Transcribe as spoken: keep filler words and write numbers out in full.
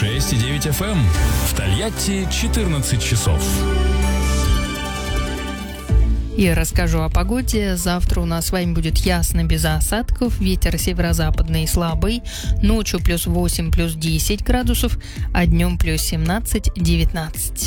шесть и девять эф эм. В Тольятти четырнадцать часов. И расскажу о погоде. Завтра у нас с вами будет ясно, без осадков. Ветер северо-западный слабый. Ночью плюс восемь, плюс десять градусов, а днем плюс семнадцать-девятнадцать.